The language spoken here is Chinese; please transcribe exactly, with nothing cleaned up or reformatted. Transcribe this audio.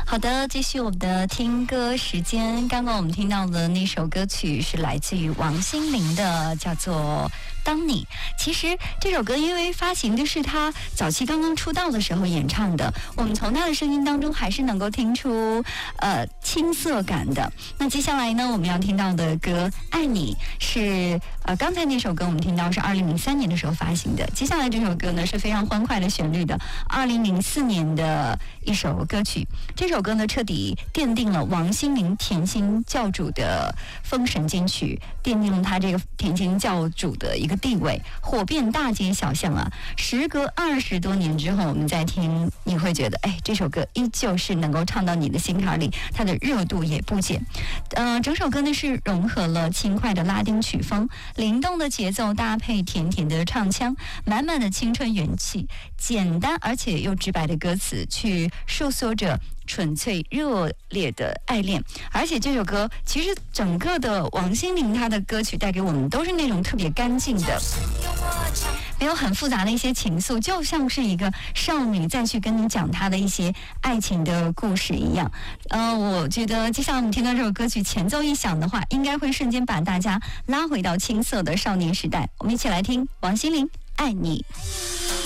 好的，继续我们的听歌时间。刚刚我们听到的那首歌曲是来自于王心凌的，叫做《当你》。其实这首歌因为发行的是她早期刚刚出道的时候演唱的，我们从她的声音当中还是能够听出呃青涩感的。那接下来呢，我们要听到的歌《爱你》是呃刚才那首歌我们听到是二零零三年的时候发行的，接下来这首歌呢是非常欢快的旋律的，二零零四年的一首歌曲。这首歌呢彻底奠定了王心凌甜心教主的封神金曲，奠定了她这个甜心教主的一个地位，火遍大街小巷啊！时隔二十多年之后，我们再听，你会觉得，哎，这首歌依旧是能够唱到你的心坎里，它的热度也不减。呃，整首歌呢是融合了轻快的拉丁曲风，灵动的节奏搭配甜甜的唱腔，满满的青春元气，简单而且又直白的歌词，去诉说着纯粹热烈的爱恋。而且这首歌其实整个的王心凌她的歌曲带给我们都是那种特别干净的，没有很复杂的一些情愫，就像是一个少女再去跟你讲她的一些爱情的故事一样。呃，我觉得接下来我们听到这首歌曲前奏一响的话，应该会瞬间把大家拉回到青涩的少年时代。我们一起来听王心凌《爱你》。